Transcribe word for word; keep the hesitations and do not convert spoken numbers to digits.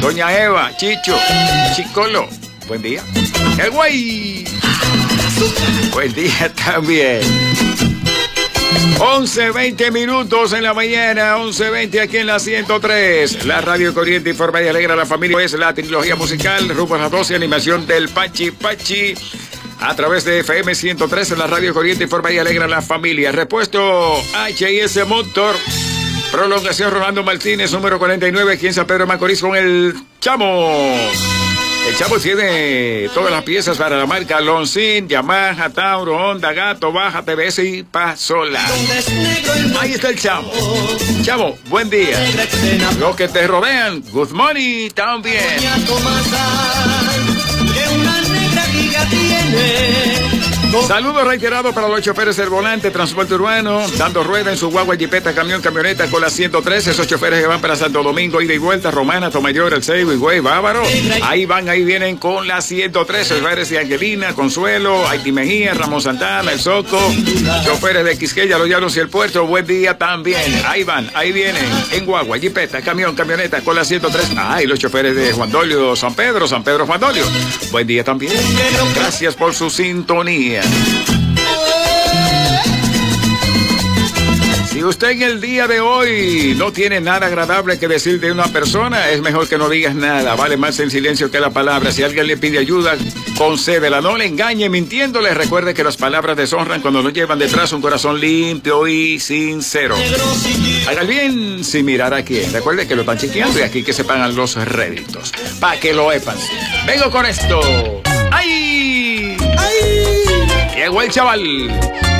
Doña Eva, Chicho, Chicolo, buen día. ¡El güey! Buen día también. once veinte minutos en la mañana, once veinte aquí en la ciento tres. La Radio Corriente informa y alegra a la familia. Es la trilogía musical, rumbo a las doce, animación del Pachi Pachi. A través de F M ciento tres en la Radio Corriente informa y alegra a la familia. Repuesto H I S Motor. Prolongación Rolando Martínez, número cuarenta y nueve, aquí en San Pedro de Macorís con el Chamo. El Chamo tiene todas las piezas para la marca Loncin, Yamaha, Tauro, Honda, Gato, Baja, T V S y Pasola. Ahí está el Chamo. Chamo, buen día. Los que te rodean, good morning también. Saludos reiterados para los choferes del volante, transporte urbano, dando rueda en su guagua, jipeta, camión, camioneta con la ciento tres. Esos choferes que van para Santo Domingo, ida y vuelta, Romana, Tomayor, El Seibo, Higüey, Bávaro. Ahí van, ahí vienen con la ciento tres. Choferes de Angelina, Consuelo, Haití Mejía, Ramón Santana, El Soco. Choferes de Quisqueya, Los Llanos y El Puerto, buen día también. Ahí van, ahí vienen, en guagua, jipeta, camión, camioneta con la ciento tres. Ah, y los choferes de Juan Dolio, San Pedro, San Pedro, Juan Dolio. Buen día también. Gracias por su sintonía. Si usted en el día de hoy no tiene nada agradable que decir de una persona, es mejor que no digas nada. Vale más el silencio que la palabra. Si alguien le pide ayuda, concédela. No le engañe mintiéndole. Recuerde que las palabras deshonran cuando no llevan detrás un corazón limpio y sincero. Haga el bien sin mirar a quién. Recuerde que lo están chequeando y aquí que se pagan los réditos. Para que lo sepan. Vengo con esto. ¡Ay! ¡Ay! Llegó el chaval.